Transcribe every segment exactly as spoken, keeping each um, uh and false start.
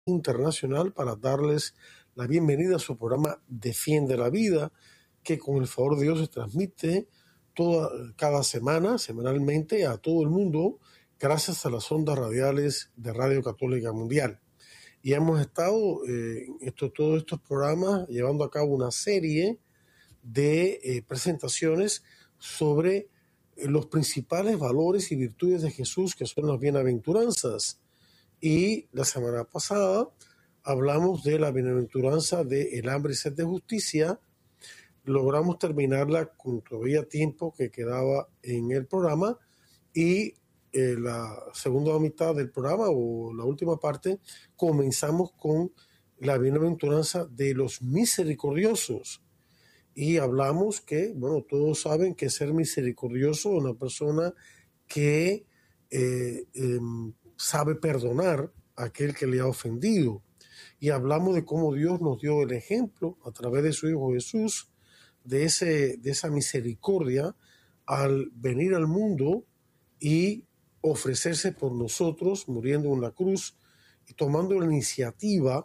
internacional para darles la bienvenida a su programa Defiende la Vida, que con el favor de Dios se transmite toda, cada semana, semanalmente, a todo el mundo, gracias a las ondas radiales de Radio Católica Mundial. Y hemos estado eh, esto, todos estos programas llevando a cabo una serie de eh, presentaciones sobre eh, los principales valores y virtudes de Jesús, que son las bienaventuranzas. Y la semana pasada hablamos de la bienaventuranza de el hambre y sed de justicia. Logramos terminarla con todavía tiempo que quedaba en el programa, y eh, la segunda mitad del programa, o la última parte, comenzamos con la bienaventuranza de los misericordiosos. Y hablamos que, bueno, todos saben que ser misericordioso es una persona que eh, eh, sabe perdonar a aquel que le ha ofendido. Y hablamos de cómo Dios nos dio el ejemplo a través de su Hijo Jesús de, ese, de esa misericordia al venir al mundo y ofrecerse por nosotros, muriendo en la cruz y tomando la iniciativa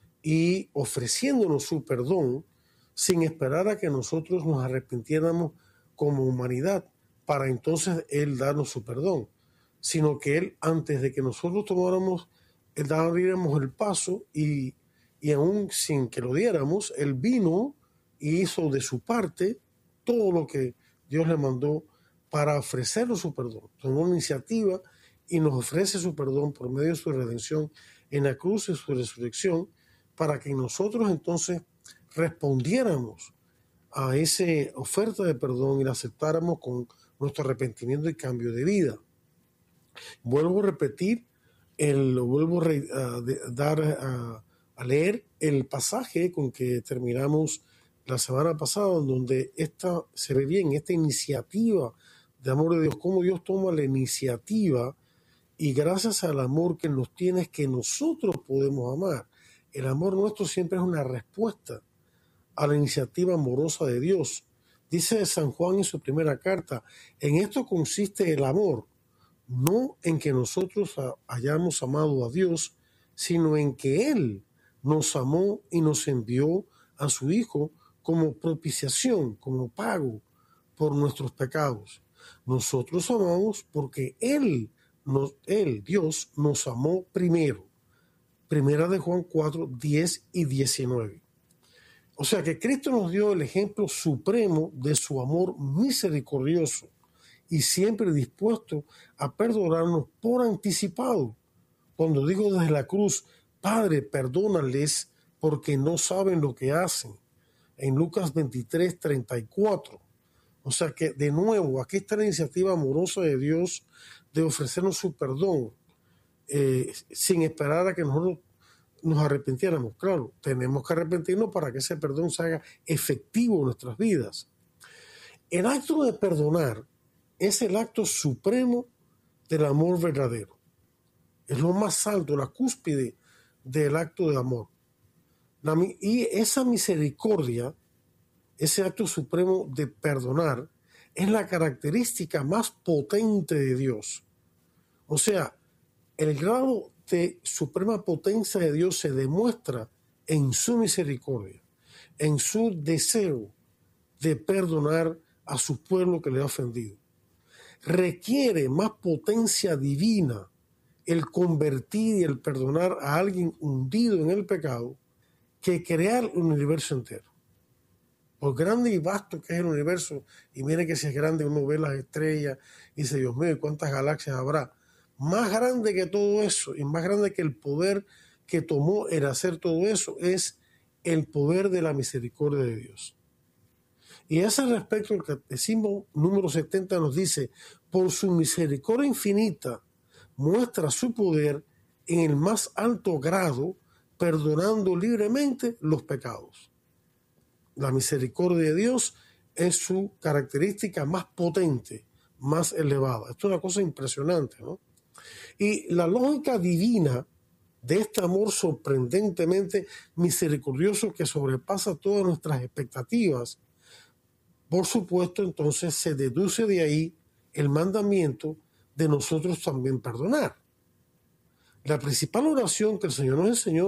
y ofreciéndonos su perdón sin esperar a que nosotros nos arrepintiéramos como humanidad para entonces Él darnos su perdón, sino que Él, antes de que nosotros tomáramos, Él daríamos el paso y, y aún sin que lo diéramos, Él vino y hizo de su parte todo lo que Dios le mandó para ofrecernos su perdón. Tomó una iniciativa y nos ofrece su perdón por medio de su redención en la cruz y su resurrección, para que nosotros entonces respondiéramos a esa oferta de perdón y la aceptáramos con nuestro arrepentimiento y cambio de vida. Vuelvo a repetir, el, lo vuelvo a, re, a, de, dar a, a leer el pasaje con que terminamos la semana pasada, en donde esta, se ve bien esta iniciativa de amor de Dios, cómo Dios toma la iniciativa y gracias al amor que nos tiene es que nosotros podemos amar. El amor nuestro siempre es una respuesta a la iniciativa amorosa de Dios. Dice San Juan en su primera carta, en esto consiste el amor, no en que nosotros hayamos amado a Dios, sino en que Él nos amó y nos envió a su Hijo como propiciación, como pago por nuestros pecados. Nosotros amamos porque Él, nos, Él, Dios, nos amó primero. Primera de Juan cuatro, diez y diecinueve. O sea que Cristo nos dio el ejemplo supremo de su amor misericordioso y siempre dispuesto a perdonarnos por anticipado. Cuando digo desde la cruz, Padre, perdónales porque no saben lo que hacen. En Lucas veintitrés, treinta y cuatro. O sea que, de nuevo, aquí está la iniciativa amorosa de Dios de ofrecernos su perdón, eh, sin esperar a que nosotros nos arrepintiéramos. Claro, tenemos que arrepentirnos para que ese perdón se haga efectivo en nuestras vidas. El acto de perdonar es el acto supremo del amor verdadero. Es lo más alto, la cúspide del acto de amor. La, y esa misericordia, ese acto supremo de perdonar, es la característica más potente de Dios. O sea, el grado de suprema potencia de Dios se demuestra en su misericordia, en su deseo de perdonar a su pueblo que le ha ofendido. Requiere más potencia divina el convertir y el perdonar a alguien hundido en el pecado que crear un universo entero. Por grande y vasto que es el universo, y mire que si es grande uno ve las estrellas y dice, Dios mío, ¿cuántas galaxias habrá? Más grande que todo eso y más grande que el poder que tomó el hacer todo eso es el poder de la misericordia de Dios. Y a ese respecto el Catecismo número setenta nos dice, por su misericordia infinita muestra su poder en el más alto grado, perdonando libremente los pecados. La misericordia de Dios es su característica más potente, más elevada. Esto es una cosa impresionante, ¿no? Y la lógica divina de este amor sorprendentemente misericordioso que sobrepasa todas nuestras expectativas, por supuesto, entonces se deduce de ahí el mandamiento de nosotros también perdonar. La principal oración que el Señor nos enseñó